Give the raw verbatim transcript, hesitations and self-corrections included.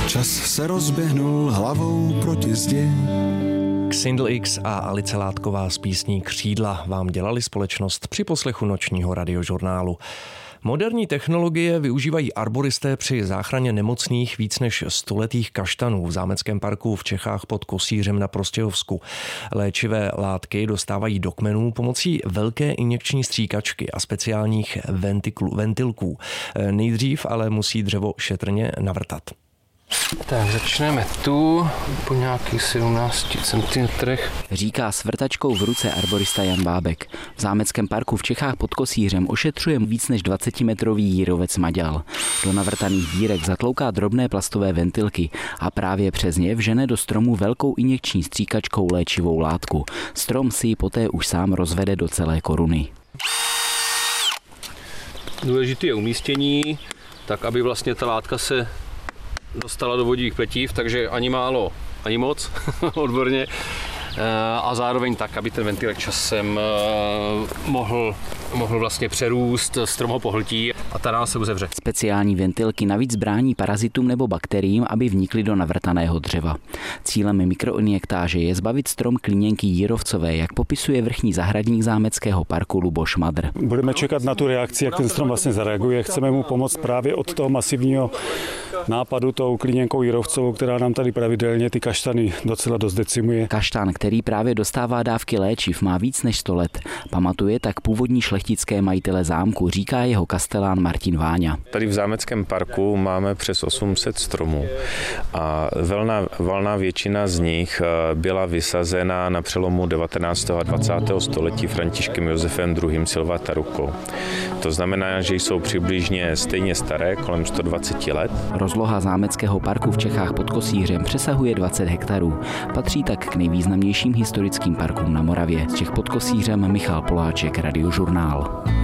Čas se rozběhnul hlavou proti zdi. Xindl X a Alice Látková z písní Křídla vám dělali společnost při poslechu nočního radiožurnálu. Moderní technologie využívají arboristé při záchraně nemocných víc než stoletých kaštanů v zámeckém parku v Čechách pod Kosířem na Prostějovsku. Léčivé látky dostávají do kmenů pomocí velké injekční stříkačky a speciálních ventiklu, ventilků. Nejdřív ale musí dřevo šetrně navrtat. Tak začneme tu po nějakých sedmnácti centimetrech. Říká s vrtačkou v ruce arborista Jan Bábek. V zámeckém parku v Čechách pod Kosířem ošetřuje víc než dvacetimetrový jírovec maďal. Do navrtaných dírek zatlouká drobné plastové ventilky a právě přes ně vžene do stromu velkou injekční stříkačkou léčivou látku. Strom si ji poté už sám rozvede do celé koruny. Důležité je umístění, tak aby vlastně ta látka se dostala do vodních pletiv, takže ani málo, ani moc, odborně. A zároveň tak, aby ten ventilek časem mohl, mohl vlastně přerůst, strom ho pohltí a ta rána se uzavře. Speciální ventilky navíc brání parazitům nebo bakteriím, aby vnikly do navrtaného dřeva. Cílem mikroinjektáže je zbavit strom klíněnky jírovcové, jak popisuje vrchní zahradník zámeckého parku Luboš Madr. Budeme čekat na tu reakci, jak ten strom vlastně zareaguje. Chceme mu pomoct právě od toho masivního nápadu tou klíněnkou jírovcovou, která nám tady pravidelně ty kaštany docela dost decimuje. Kaštan, který právě dostává dávky léčiv, má víc než sto let. Pamatuje tak původní šlechtické majitele zámku, říká jeho kastelán Martin Váňa. Tady v zámeckém parku máme přes osm set stromů a valná, valná většina z nich byla vysazena na přelomu devatenáctého a dvacátého století Františkem Josefem druhým. Silvatarukou. To znamená, že jsou přibližně stejně staré, kolem sto dvacet let. Rozloha zámeckého parku v Čechách pod Kosířem přesahuje dvacet hektarů. Patří tak k nejvýznamnějším historickým parkům na Moravě. Z Čech pod Kosířem Michal Poláček, Radiožurnál.